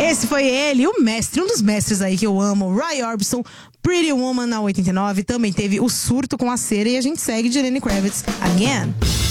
Esse foi ele, o mestre, um dos mestres aí que eu amo, Roy Orbison, Pretty Woman na 89. Também teve o surto com a cera e a gente segue de Lenny Kravitz, Again.